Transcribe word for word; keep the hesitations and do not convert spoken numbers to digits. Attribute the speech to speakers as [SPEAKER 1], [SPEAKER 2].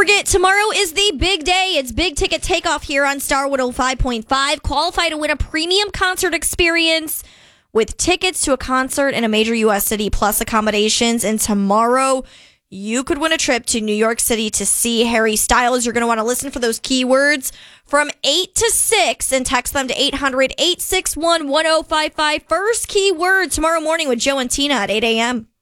[SPEAKER 1] forget, tomorrow is the big day. It's big ticket takeoff here on Star one oh five point five. Qualify to win a premium concert experience with tickets to a concert in a major U S city plus accommodations. And tomorrow, you could win a trip to New York City to see Harry Styles. You're going to want to listen for those keywords from eight to six and text them to eight hundred, eight six one, one oh five five. First keyword tomorrow morning with Joe and Tina at eight a.m.